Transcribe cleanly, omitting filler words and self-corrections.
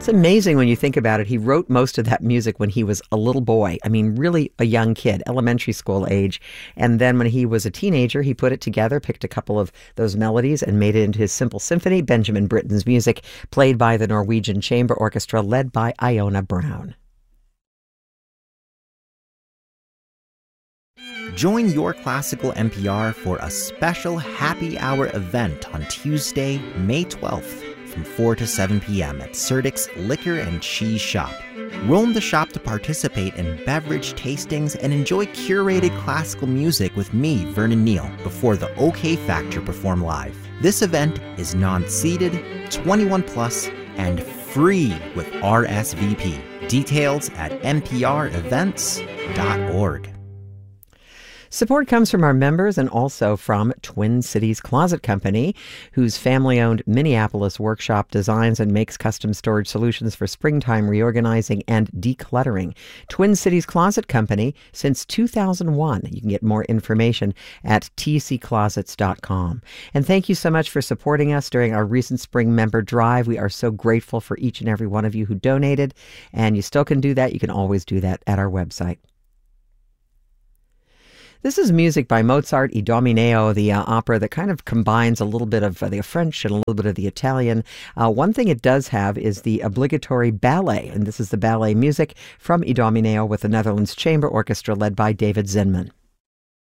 It's amazing when you think about it. He wrote most of that music when he was a little boy. I mean, really a young kid, elementary school age. And then when he was a teenager, he put it together, picked a couple of those melodies and made it into his simple symphony, Benjamin Britten's music, played by the Norwegian Chamber Orchestra, led by Iona Brown. Join Your Classical NPR for a special happy hour event on Tuesday, May 12th from 4 to 7 p.m. at Serdik's Liquor and Cheese Shop. Roam the shop to participate in beverage tastings and enjoy curated classical music with me, Vernon Neal, before the OK Factor perform live. This event is non-seated, 21 plus, and free with RSVP. Details at nprevents.org. Support comes from our members and also from Twin Cities Closet Company, whose family-owned Minneapolis workshop designs and makes custom storage solutions for springtime reorganizing and decluttering. Twin Cities Closet Company since 2001. You can get more information at tcclosets.com. And thank you so much for supporting us during our recent spring member drive. We are so grateful for each and every one of you who donated, and you still can do that. You can always do that at our website. This is music by Mozart, Idomeneo, the opera that kind of combines a little bit of the French and a little bit of the Italian. One thing it does have is the obligatory ballet, and this is the ballet music from Idomeneo with the Netherlands Chamber Orchestra led by David Zinman.